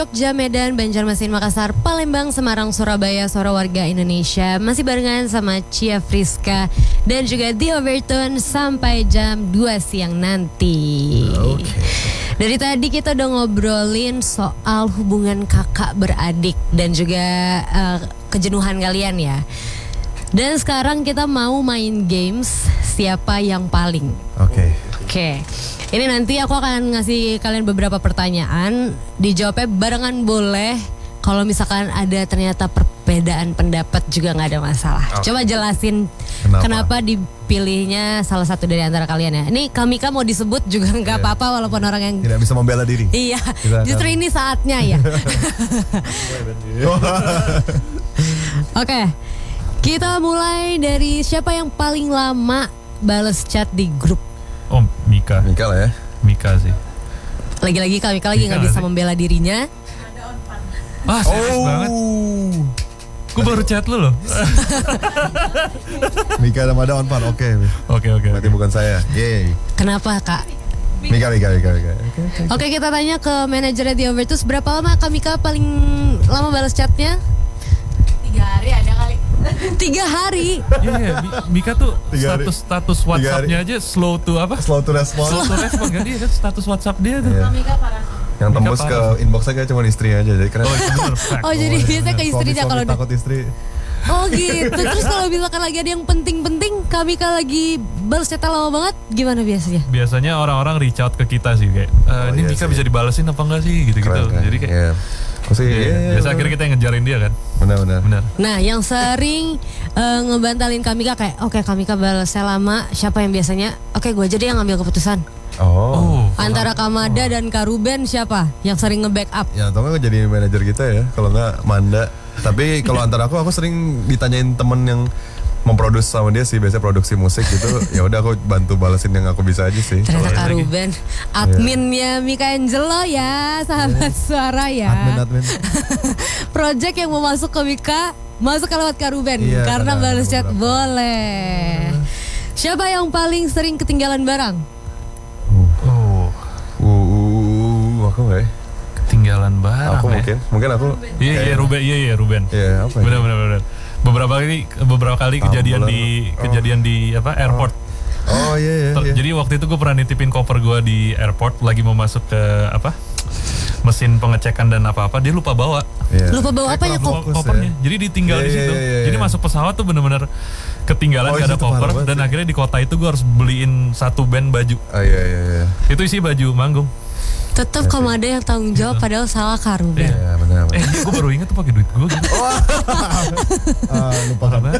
Jogja, Medan, Banjarmasin, Makassar, Palembang, Semarang, Surabaya, suara warga Indonesia. Masih barengan sama Cia Friska dan juga The Overtone sampai jam 2 siang nanti. Dari tadi kita udah ngobrolin soal hubungan kakak beradik dan juga kejenuhan kalian ya. Dan sekarang kita mau main games siapa yang paling. Oke. Ini nanti aku akan ngasih kalian beberapa pertanyaan, dijawabnya barengan boleh. Kalau misalkan ada ternyata perbedaan pendapat juga nggak ada masalah. Coba jelasin kenapa dipilihnya salah satu dari antara kalian ya. Ini Kamika mau disebut juga nggak apa-apa walaupun orang yang tidak bisa membela diri. Iya, justru ini saatnya ya. Oke, kita mulai dari siapa yang paling lama balas chat di grup. Oh, Mika lah ya. Mika sih. Lagi-lagi Kamika lagi nggak bisa membela dirinya. Serius banget. Gue baru chat lu loh. Mika sama ada on par. Oke. Berarti bukan saya. Yeay. Kenapa kak? Mika. Oke, kita tanya ke manajernya The Overtone. Berapa lama Kamika paling lama balas chatnya? 3 hari ada kali. 3 hari. Iya, Mika tuh status WhatsApp-nya aja slow to respon. Slow to respon kan dia kan status WhatsApp dia tuh. Mika parah. Yang tembus ke inbox-nya kayak cuma istri aja, jadi keren. Oh, jadi biasanya ke istrinya kalau takut istri. Oh gitu. Terus kalau misalkan lagi ada yang penting-penting, Kamika lagi balas chat lama banget, gimana biasanya? Biasanya orang-orang reach out ke kita sih kayak, ini Mika bisa dibalesin apa enggak sih gitu-gitu. Jadi kayak biasa akhirnya kita yang ngejarin dia kan. Benar. Nah, yang sering ngebantalin Kamika kayak, oke, Kamika balasnya lama, siapa yang biasanya? Oke, gue aja deh yang ngambil keputusan. Antara Kamada dan Kak Ruben siapa yang sering nge-backup? Ya, atau nggak jadi manajer kita ya, kalau nggak Manda. Tapi kalau antara aku sering ditanyain temen yang memproduksi sama dia sih, biasanya produksi musik gitu. Ya udah aku bantu balesin yang aku bisa aja sih. Ternyata Kak Ruben adminnya Mika Angelo ya, sahabat suara ya. Admin. Project yang mau masuk ke Mika masuk ke lewat Kak Ruben karena balas chat boleh. Siapa yang paling sering ketinggalan barang? Aku nggak ya? Ketinggalan barang. Aku mungkin aku. Iya Ruben. Iya apa? Benar. Beberapa kali kejadian di airport. Oh iya. Jadi waktu itu gue pernah nitipin koper gue di airport, lagi mau masuk ke mesin pengecekan dan apa-apa, dia lupa bawa. Lupa bawa apanya kopernya. Jadi ditinggal di situ. Jadi masuk pesawat tuh bener-bener ketinggalan, gak ada koper, dan akhirnya di kota itu gue harus beliin 1 band baju. Iya. Itu isi baju manggung. Tetap kamu ada yang tanggung jawab padahal salah Kak Ruben. Iya benar. Gue baru ingat tuh pakai duit gue gitu. Lupa banget.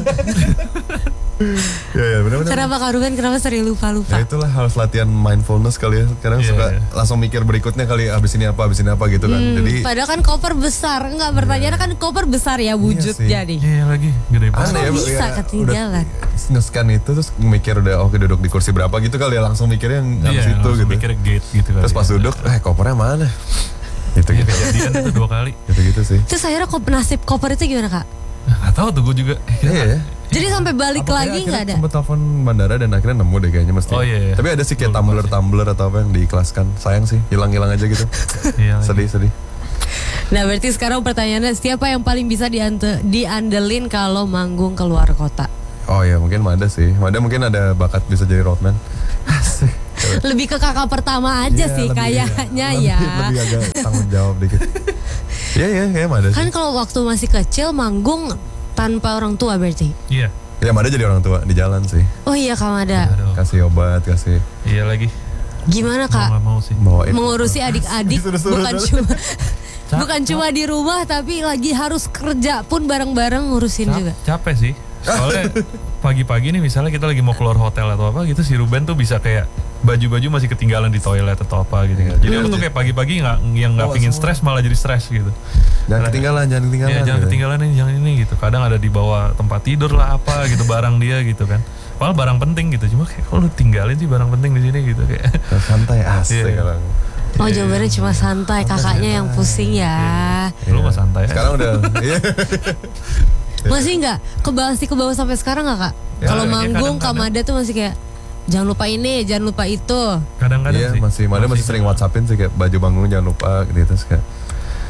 Iya benar. Kenapa Kak Ruben sering lupa? Ya itulah harus latihan mindfulness kali ya. Kadang suka langsung mikir berikutnya kali, abis ini apa gitu kan. Jadi padahal kan koper besar. Enggak, pertanyaan kan koper besar ya wujud jadi. Iya lagi, gede banget. Kok bisa ketinggalan? Nge-scan itu terus mikir udah duduk di kursi berapa gitu kali ya, langsung mikirnya yang situ gitu. Mikir gate gitu kali. Terus pas duduk, kopernya mana? Gitu. Kejadian itu 2 kali. Gitu sih. Terus akhirnya nasib koper itu gimana Kak? Nggak tahu tuh gue juga. Iya. Jadi sampai balik lagi nggak ada? Sempat telepon bandara dan akhirnya nemu deh kayaknya mesti. Iya. Tapi ada sih kayak tumbler atau apa yang diikhlaskan. Sayang sih, hilang aja gitu. Sedih. Nah berarti sekarang pertanyaannya, siapa yang paling bisa diandelin kalau manggung keluar kota? Oh ya mungkin Mada sih. Mada mungkin ada bakat bisa jadi roadman. Lebih ke kakak pertama aja sih kayaknya ya. Lebih agak tanggung jawab dikit. Iya Mada sih. Kan kalau waktu masih kecil manggung tanpa orang tua berarti? Iya. Ya Mada jadi orang tua di jalan sih. Oh iya Kak Mada. Kasih obat, kasih. Iya lagi. Gimana Kak? Mau sih. Mengurusi adik-adik bukan cuma di rumah, tapi lagi harus kerja pun bareng-bareng ngurusin juga. Capek sih. Soalnya pagi-pagi nih misalnya kita lagi mau keluar hotel atau apa gitu, si Ruben tuh bisa kayak baju-baju masih ketinggalan di toilet atau apa gitu. Jadi aku tuh kayak pagi-pagi nggak pingin stres malah jadi stres gitu. Jangan ketinggalan. Ya, jangan ketinggalan nih, jangan ini gitu. Kadang ada di bawah tempat tidur lah apa gitu barang dia gitu kan. Padahal barang penting gitu. Cuma kayak kalau lu tinggalin sih barang penting di sini gitu kayak. Santai asik kalau. Oh jawabannya cuma santai, kakaknya yang pusing ya. Lu mah santai. Sekarang udah. Masih nggak ke bawah sampai sekarang nggak Kak? Kalau manggung Kamada tuh masih kayak jangan lupa ini, jangan lupa itu. Kadang-kadang sih. Masih sering WhatsAppin sih kayak baju manggung jangan lupa gitu terus kayak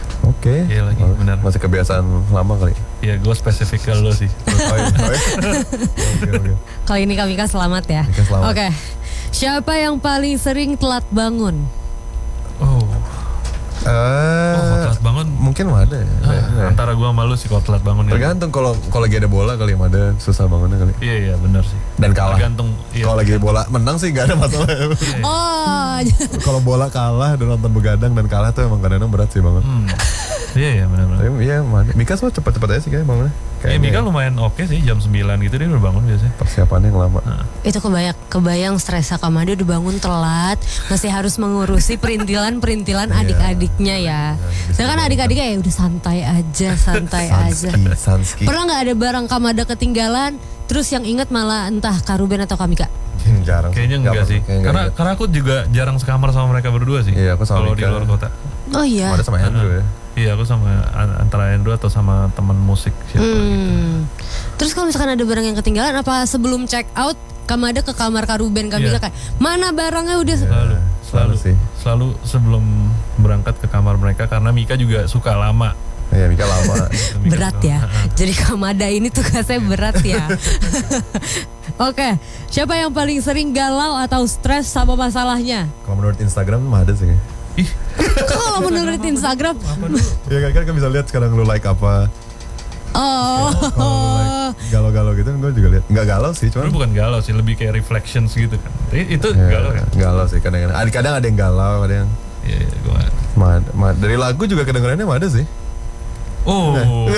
Oke. Iya lagi, benar. Masih kebiasaan lama kali. Ya gue spesifik ke lo sih. Oh, iya. Oke. Kali ini Kamika selamat ya. Mika selamat. Oke. Siapa yang paling sering telat bangun? Oh telat bangun. Mungkin ada ya. Antara gue sama lu sih kalau telat bangun. Tergantung kalau lagi ada bola kali yang ada susah bangunnya kali. Iya benar sih. Dan kalah. Tergantung. Iya. Kalau lagi bola menang sih nggak ada masalah. Oh. Kalau bola kalah dan nonton begadang dan kalah tuh emang kadang-kadang berat sih bangun. Iya benar. Tapi iya mana? Mika semua cepet-cepet aja sih kayak bangunnya. Iya Mika lumayan oke sih, jam 9 gitu dia udah bangun biasanya. Persiapannya yang lama. Itu kebayang stresnya Kamada udah bangun telat, masih harus mengurusi perintilan adik-adiknya ya. Sedangkan adik-adiknya ya udah santai aja. Sanski. Pernah nggak ada barang Kamada ketinggalan, terus yang inget malah entah Karuben atau Kamika? Jarang. Kayaknya enggak sih. Karena aku juga jarang sekamar sama mereka berdua sih. Iya, aku sama kalau di Mika. luar kota. Oh iya. Ada sama Andrew ya. Iya, aku sama antara Andrew atau sama teman musik siapa gitu. Terus kalau misalkan ada barang yang ketinggalan, apa sebelum check out Kamada ke kamar Karuben Kamika kayak mana barangnya udah? Selalu sih. Selalu sebelum berangkat ke kamar mereka karena Mika juga suka lama. Iya, Mika lama. Berat ya. Jadi Kamada ini tugasnya berat ya. Oke, siapa yang paling sering galau atau stres sama masalahnya? Kalau menurut Instagram mah ada sih. Ih, Kalau menurut Instagram, Iya kan bisa lihat sekarang lu like apa. oh, Kalau lu like galau-galau gitu gue juga lihat. Enggak galau sih, lu cuman bukan galau sih, lebih kayak reflections gitu kan. Itu ya, galau kan? galau sih kadang-kadang. Kadang ada yang galau, ada yang Iya, gue. dari lagu juga kedengerannya mah ada sih. Oh.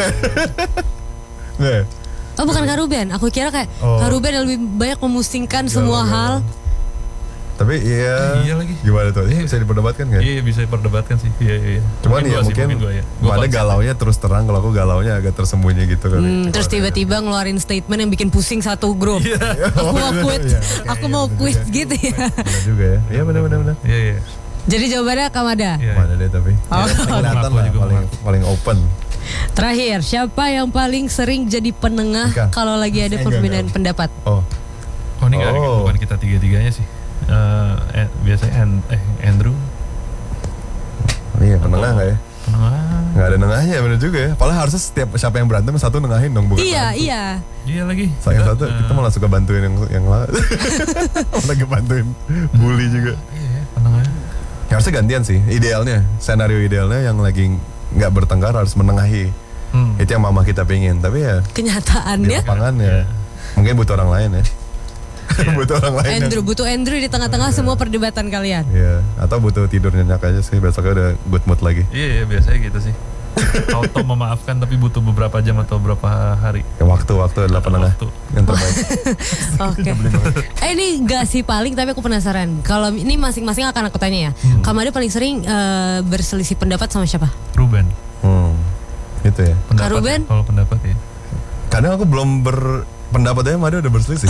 Nggak. oh bukan Karuben. Aku kira kayak Oh. Karuben yang lebih banyak memusingkan semua hal. Tapi Iya lagi. gimana tuh? Bisa diperdebatkan kan? Iya, bisa diperdebatkan sih. Iya. Cuman ya mungkin ada galaunya terus terang, kalau aku galaunya agak tersembunyi gitu kali. Terus tiba-tiba ngeluarin statement yang bikin pusing satu grup. Aku mau quit, aku mau quit gitu ya. Benar juga ya. Iya benar. Iya. Jadi jawabannya Kamada. Iya. Mana deh tapi. Kelihatan Aku lah juga paling open. Terakhir, siapa yang paling sering jadi penengah Mika. kalau lagi ada perbedaan pendapat? Oh. Oh ini bukan kita tiga-tiganya sih. Biasanya Andrew. Iya, penengah nggak ya? Penengah. Nggak ada nengahnya, bener juga ya. Padahal harusnya siapa yang berantem satu nengahin dong, bukan? Iya. Iya lagi. Sayang satu, kita malah suka bantuin yang lain. Malah bantuin bully juga. Iya, penengah. Ya, harusnya gantian sih. Idealnya, senario idealnya yang lagi nggak bertengkar harus menengahi. Itu yang mama kita pingin. Tapi ya di Kenyataannya lapangan ya mungkin butuh orang lain ya. Butuh orang lain. butuh Andrew di tengah-tengah semua perdebatan kalian. Iya, atau butuh tidur nyenyak aja sih, besoknya udah good mood lagi. Iya, biasanya gitu sih. Auto memaafkan tapi butuh beberapa jam atau beberapa hari. Ya, waktu adalah penengah Waktu. yang terbaik. Oke. Ini gak sih paling, tapi aku penasaran. Kalau ini masing-masing akan aku tanya ya. Kamada paling sering berselisih pendapat sama siapa? Ruben. Gitu ya. Pendapat Karuben? ya, kalau pendapat ya. Kadang aku belum pendapatnya Mada udah berselisih.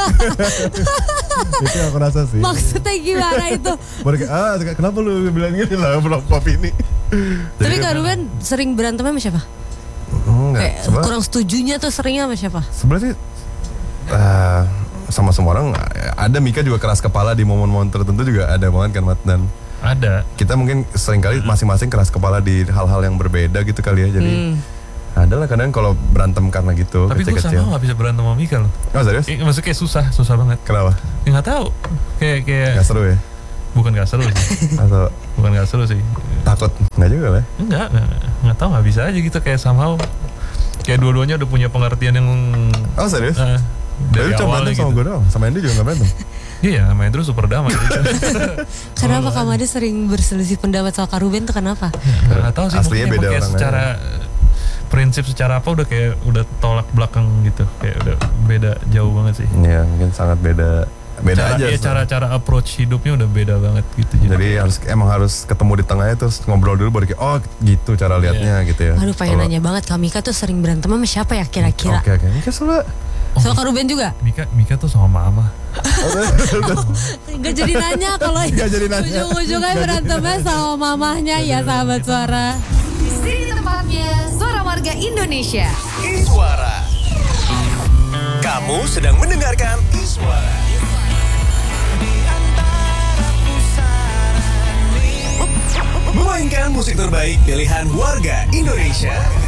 Itu yang aku rasa sih. Maksudnya gimana itu? Baru kayak, kenapa lu bilang gini lah, belum opini. Tapi Karuben sering berantem sama siapa? Enggak. Kayak kurang setujunya tuh seringnya sama siapa? Sebenarnya sih sama semua orang ada. Mika juga keras kepala di momen-momen tertentu juga ada banget kan, Mat. Dan Ada. kita mungkin seringkali masing-masing keras kepala di hal-hal yang berbeda gitu kali ya. Jadi adalah kadang kalau berantem karena gitu. Tapi gue kecil-kecil. sama gak bisa berantem sama Mika loh. Oh serius? Maksudnya kayak susah banget. Kenapa? Ya gak tahu. Kayak Gak seru ya? bukan gak seru sih. Atau Bukan gak seru sih. takut? Nggak juga lah. Enggak tahu, nggak bisa aja gitu, kayak somehow kayak dua-duanya udah punya pengertian yang Oh serius? dari Tapi cuma awalnya berantem sama gitu. gue doang. Sama Andy juga gak berantem. Iya, sama Andrew super damai gitu. Kenapa Kamada sering berselisih pendapat soal Karuben tuh kenapa? Nggak tahu sih, Aslinya mungkin beda emang kayak orang secara prinsip secara apa udah tolak belakang gitu, kayak udah beda jauh banget sih. Iya mungkin sangat beda Cara, aja. iya, cara approach hidupnya udah beda banget gitu. Jadi emang harus ketemu di tengahnya terus ngobrol dulu baru kayak oh gitu cara liatnya gitu ya. Aduh pengen nanya banget, Kamika tuh sering berantem sama siapa ya kira-kira? Oke. Mika selalu. Soal Karuben juga? Mika tuh sama mama. Gak jadi nanya kalau Nggak jadi nanya. ujung-ujungnya berantemnya sama mamahnya ya sahabat suara. Di sini tempatnya Suara Warga Indonesia. Iswara. Kamu sedang mendengarkan Iswara. memainkan musik terbaik pilihan warga Indonesia.